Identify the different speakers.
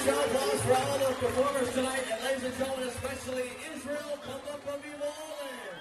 Speaker 1: shout applause for all the performers tonight, and ladies and gentlemen, especially Israel Papa from New Orleans.